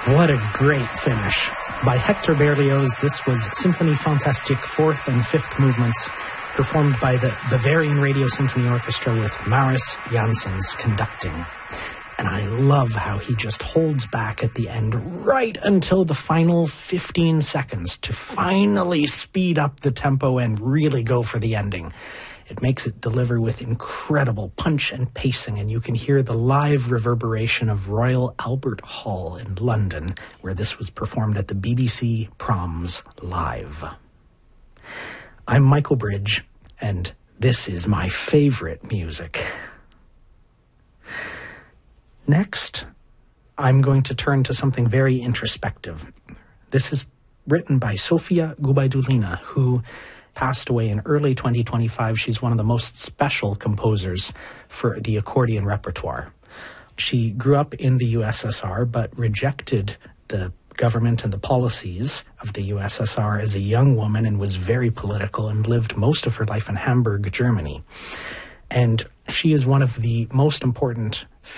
What a great finish. By Hector Berlioz, this was Symphonie Fantastique 4th and 5th movements, performed by the Bavarian Radio Symphony Orchestra with Maris Janssens conducting. And I love how he just holds back at the end right until the final 15 seconds to finally speed up the tempo and really go for the ending. It makes it deliver with incredible punch and pacing, and you can hear the live reverberation of Royal Albert Hall in London, where this was performed at the BBC Proms Live. I'm Michael Bridge, and this is my favorite music. Next, I'm going to turn to something very introspective. This is written by Sofia Gubaidulina, who passed away in early 2025. She's one of the most special composers for the accordion repertoire. She grew up in the USSR, but rejected the government and the policies of the USSR as a young woman and was very political and lived most of her life in Hamburg, Germany. And she is one of the most important